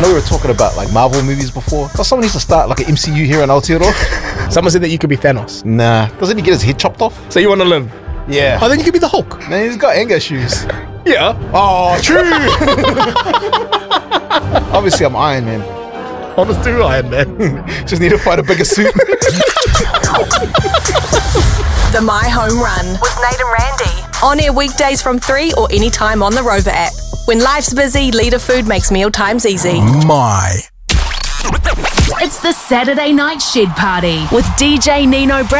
know we were talking about like Marvel movies before. But someone needs to start like an MCU here in Aotearoa. Someone said that you could be Thanos. Nah, doesn't he get his head chopped off? So you want to live? Yeah. Oh, then you could be the Hulk. Man, he's got anger issues. Yeah. Oh, true. Obviously, I'm Iron Man. I'll just do Iron Man. Just need to find a bigger suit. The My Home Run with Nate and Randy. On air weekdays from 3 or anytime on the Rover app. When life's busy, Leader Food makes meal times easy. My. It's the Saturday Night Shed Party with DJ Nino Brown.